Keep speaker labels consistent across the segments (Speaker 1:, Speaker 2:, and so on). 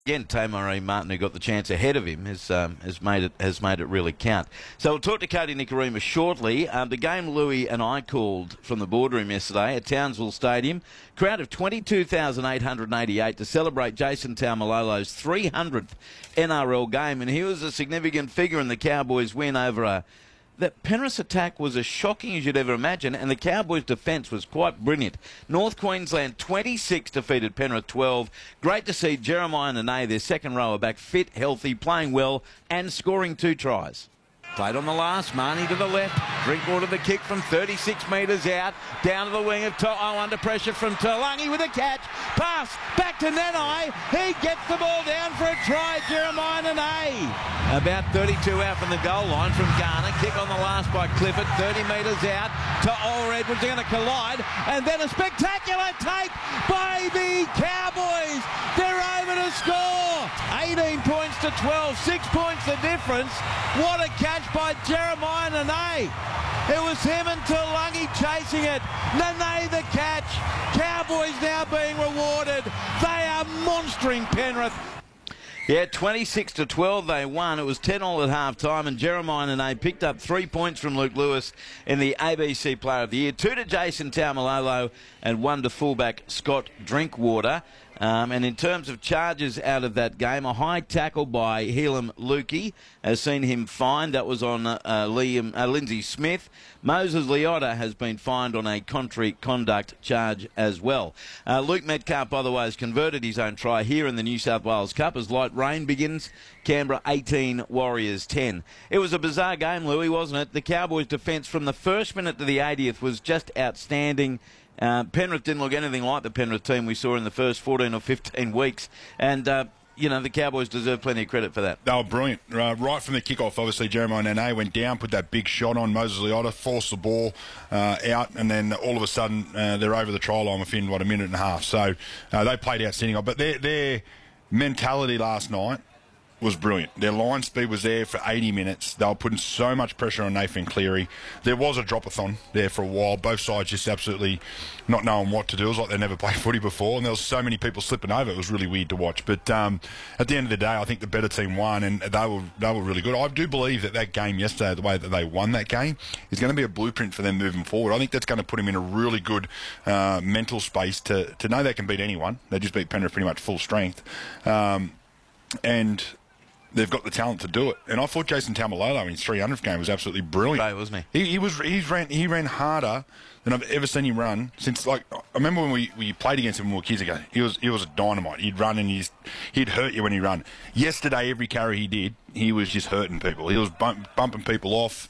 Speaker 1: Again, Tamari Martin, who got the chance ahead of him, has made it really count. So we'll talk to Cody Nikorima shortly. The game Louis and I called from the boardroom yesterday at Townsville Stadium, crowd of 22,888 to celebrate Jason Taumalolo's 300th NRL game, and he was a significant figure in the Cowboys' win over that Penrith's attack was as shocking as you'd ever imagine, and the Cowboys' defence was quite brilliant. North Queensland 26 defeated Penrith 12. Great to see Jeremiah Nene, their second rower, back fit, healthy, playing well, and scoring 2 tries. Played on the last, Marnie to the left, Drinkwater the kick from 36 metres out, down to the wing of To'o under pressure from Taulagi with a catch, pass back to Nene, he gets the ball down for a try, Jeremiah Nene. About 32 out from the goal line from Garner, kick on the last by Clifford, 30 metres out, To'o Edwards are going to collide, and then a spectacular take by the Cowboys, they're over to score, 18 points to 12, 6 points the difference, what a catch by Jeremiah Nene. It was him and Taulagi chasing it. Nene the catch. Cowboys now being rewarded. They are monstering Penrith. Yeah, 26-12 they won. It was 10-all at half-time, and Jeremiah Nene picked up 3 points from Luke Lewis in the ABC Player of the Year. 2 to Jason Taumalolo and 1 to fullback Scott Drinkwater. And in terms of charges out of that game, a high tackle by Helam Lukey has seen him fined. That was on Lindsay Smith. Moses Leota has been fined on a contrary conduct charge as well. Luke Metcalf, by the way, has converted his own try here in the New South Wales Cup as light rain begins. Canberra 18, Warriors 10. It was a bizarre game, Louis, wasn't it? The Cowboys' defence from the first minute to the 80th was just outstanding. Penrith didn't look anything like the Penrith team we saw in the first 14 or 15 weeks. And, the Cowboys deserve plenty of credit for that.
Speaker 2: They were brilliant. Right from the kickoff, obviously, Jeremiah Nene went down, put that big shot on Moses Leota, forced the ball out, and then all of a sudden they're over the try line within, a minute and a half. So they played outstanding. But their mentality last night was brilliant. Their line speed was there for 80 minutes. They were putting so much pressure on Nathan Cleary. There was a drop-a-thon there for a while. Both sides just absolutely not knowing what to do. It was like they never played footy before, and there was so many people slipping over. It was really weird to watch. But at the end of the day, I think the better team won, and they were really good. I do believe that game yesterday, the way that they won that game, is going to be a blueprint for them moving forward. I think that's going to put them in a really good mental space to know they can beat anyone. They just beat Penrith pretty much full strength. And they've got the talent to do it. And I thought Jason Taumalolo in his 300th game was absolutely brilliant.
Speaker 1: Great, wasn't he?
Speaker 2: He ran harder than I've ever seen him run since, I remember when we played against him when we were kids ago. He was a dynamite. He'd run and he'd hurt you when he ran. Yesterday, every carry he did, he was just hurting people. He was bumping people off.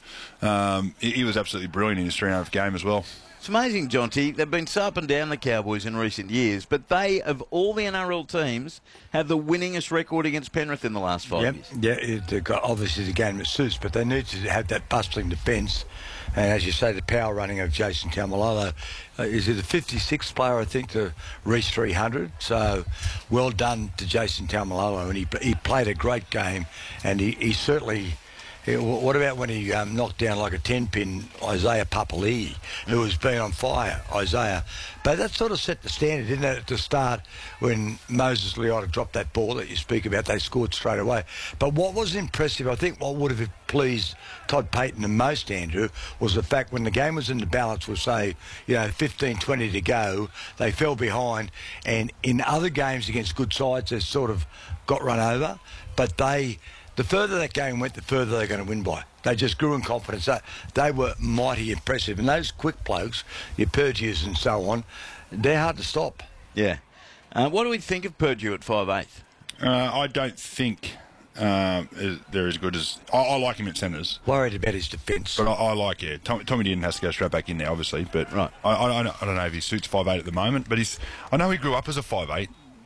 Speaker 2: He was absolutely brilliant in his 300th game as well.
Speaker 1: It's amazing, Jonty. They've been so up and down, the Cowboys, in recent years, but they, of all the NRL teams, have the winningest record against Penrith in the last 5 years.
Speaker 3: Yeah, they've got obviously the game that suits, but they need to have that bustling defence. And as you say, the power running of Jason Taumalolo. Is he the 56th player, I think, to reach 300? So well done to Jason Taumalolo. And he played a great game, and he certainly... What about when he knocked down like a 10-pin Isaiah Papali'i, who has been on fire, Isaiah? But that sort of set the standard, didn't it, at the start when Moses Leota dropped that ball that you speak about, they scored straight away. But what was impressive, I think what would have pleased Todd Payten the most, Andrew, was the fact when the game was in the balance with, say, 15, 20 to go, they fell behind. And in other games against good sides, they sort of got run over. But the further that game went, the further they're going to win by. They just grew in confidence. They were mighty impressive. And those quick blokes, your Purdue's and so on, they're hard to stop.
Speaker 1: Yeah. What do we think of Purdue at 5'8"?
Speaker 2: I don't think they're as good as... I like him at centres.
Speaker 3: Worried about his defence.
Speaker 2: But I like, Tommy Dearden has to go straight back in there, obviously. But right. I don't know if he suits 5'8" at the moment. But I know he grew up as a 5'8".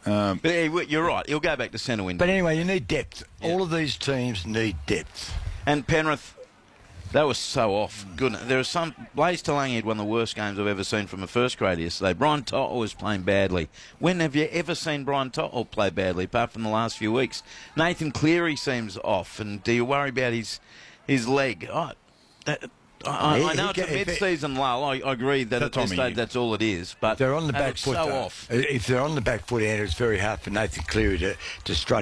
Speaker 1: But you're right. He'll go back to centre wing.
Speaker 3: But anyway, you need depth. Yeah. All of these teams need depth.
Speaker 1: And Penrith, they were so off. Goodness, there are some... Blaze Taulagi had one of the worst games I've ever seen from a first grader yesterday. Brian To'o was playing badly. When have you ever seen Brian To'o play badly, apart from the last few weeks? Nathan Cleary seems off, and do you worry about his leg? I know it's a mid-season lull. I agree that at this stage that's all it is. But
Speaker 3: they're on the back foot.
Speaker 1: So off.
Speaker 3: If they're on the back foot, Andrew, it's very hard for Nathan Cleary to strut